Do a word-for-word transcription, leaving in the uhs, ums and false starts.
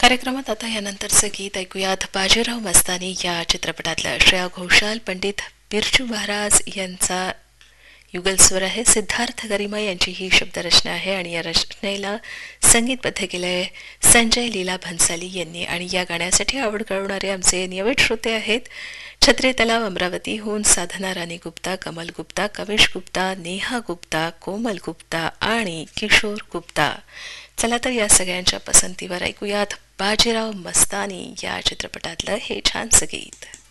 कार्यक्रमात आता यानंतरचं गीत ऐकूयात. बाजीराव मस्तानी या चित्रपटातलं श्रेया घोषाल, पंडित बिरजू महाराज यांचा युगलस्वर आहे. सिद्धार्थ गरिमा यांची ही शब्दरचना आहे आणि या रचनेला संगीतबद्ध केलंय संजय लीला भन्साली यांनी. आणि या गाण्यासाठी आवड कळवणारे आमचे नियमित श्रोते आहेत छत्रे तलाव अमरावतीहून साधना राणी गुप्ता, कमल गुप्ता, कविश गुप्ता, नेहा गुप्ता, कोमल गुप्ता आणि किशोर गुप्ता. चला तर या सगळ्यांच्या पसंतीवर ऐकूयात बाजीराव मस्तानी या चित्रपटातलं हे छानसं गीत.